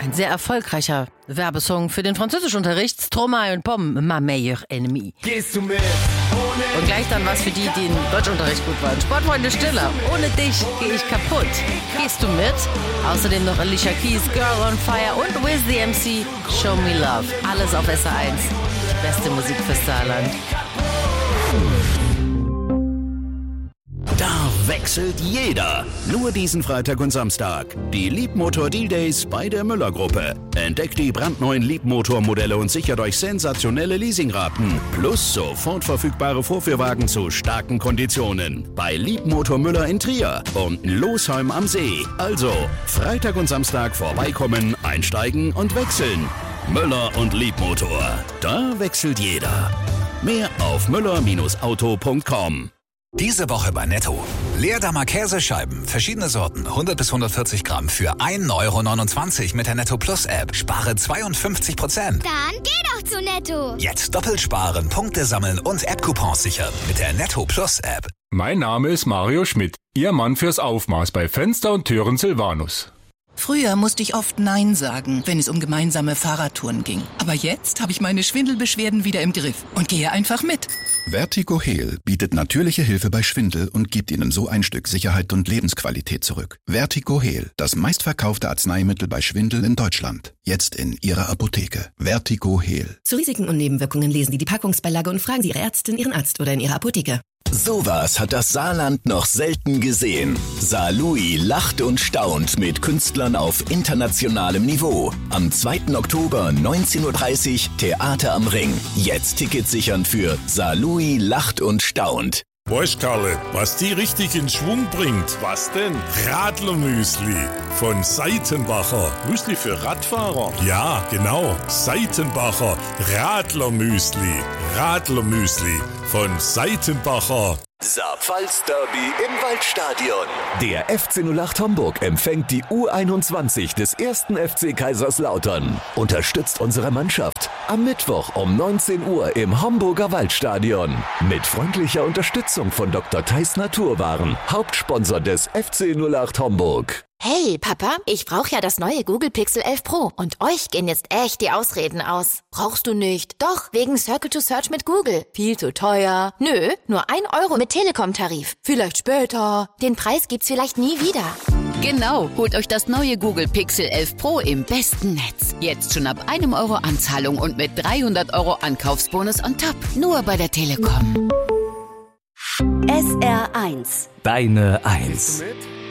Ein sehr erfolgreicher Werbesong für den Französischunterricht. Stromae und Pomme, ma meilleure ennemie. Gehst du mit? Und gleich dann was für die, die im Deutschunterricht gut waren. Sportfreunde Stiller, ohne dich gehe ich kaputt. Gehst du mit? Außerdem noch Alicia Keys, Girl on Fire und Wiz the MC, Show Me Love. Alles auf SR1. Die beste Musik fürs Saarland. Da wechselt jeder. Nur diesen Freitag und Samstag. Die Liebmotor Deal Days bei der Müller-Gruppe. Entdeckt die brandneuen Liebmotor-Modelle und sichert euch sensationelle Leasingraten. Plus sofort verfügbare Vorführwagen zu starken Konditionen. Bei Liebmotor Müller in Trier und Losheim am See. Also, Freitag und Samstag vorbeikommen, einsteigen und wechseln. Müller und Liebmotor. Da wechselt jeder. Mehr auf müller-auto.com. Diese Woche bei Netto. Leerdammer Käsescheiben, verschiedene Sorten, 100 bis 140 Gramm für 1,29 € mit der Netto Plus App. Spare 52%. Dann geh doch zu Netto. Jetzt doppelt sparen, Punkte sammeln und App-Coupons sichern mit der Netto Plus App. Mein Name ist Mario Schmidt, Ihr Mann fürs Aufmaß bei Fenster und Türen Silvanus. Früher musste ich oft Nein sagen, wenn es um gemeinsame Fahrradtouren ging. Aber jetzt habe ich meine Schwindelbeschwerden wieder im Griff und gehe einfach mit. Vertigo Heal bietet natürliche Hilfe bei Schwindel und gibt Ihnen so ein Stück Sicherheit und Lebensqualität zurück. Vertigo Heal, das meistverkaufte Arzneimittel bei Schwindel in Deutschland. Jetzt in Ihrer Apotheke. Vertigo Heal. Zu Risiken und Nebenwirkungen lesen Sie die Packungsbeilage und fragen Sie Ihre Ärztin, Ihren Arzt oder in Ihrer Apotheke. Sowas hat das Saarland noch selten gesehen. Saarlouis lacht und staunt mit Künstlern auf internationalem Niveau. Am 2. Oktober 19:30 Uhr Theater am Ring. Jetzt Tickets sichern für Saarlouis lacht und staunt. Weißt Karle, was die richtig in Schwung bringt? Was denn? Radlermüsli von Seitenbacher. Müsli für Radfahrer? Ja, genau. Seitenbacher Radlermüsli. Radlermüsli von Seitenbacher. Saar-Pfalz-Derby im Waldstadion. Der FC 08 Homburg empfängt die U21 des 1. FC Kaiserslautern. Unterstützt unsere Mannschaft am Mittwoch um 19 Uhr im Homburger Waldstadion. Mit freundlicher Unterstützung von Dr. Theis Naturwaren, Hauptsponsor des FC 08 Homburg. Hey, Papa, ich brauche ja das neue Google Pixel 11 Pro. Und euch gehen jetzt echt die Ausreden aus. Brauchst du nicht? Doch, wegen Circle to Search mit Google. Viel zu teuer. Nö, nur 1 € mit Telekom-Tarif. Vielleicht später. Den Preis gibt's vielleicht nie wieder. Genau, holt euch das neue Google Pixel 11 Pro im besten Netz. Jetzt schon ab 1 € Anzahlung und mit 300 € Ankaufsbonus on top. Nur bei der Telekom. SR1. Deine Eins.